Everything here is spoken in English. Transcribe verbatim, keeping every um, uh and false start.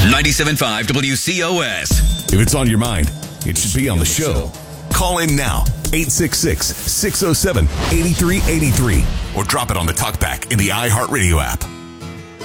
ninety-seven point five W C O S. If it's on your mind, it should be on the show. Call in now, eight six six, six oh seven, eight three eight three, or drop it on the talkback in the iHeartRadio app.